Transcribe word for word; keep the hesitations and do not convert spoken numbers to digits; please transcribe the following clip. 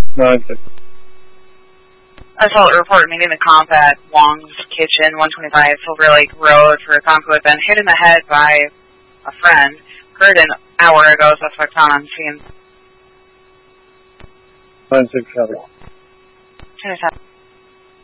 nine six. I saw a report meeting the comp at Wong's Kitchen, one twenty-five Silver Lake Road, for a comp who had been hit in the head by a friend. Occurred an hour ago, suspect on scene. nine six, copy. ten seven.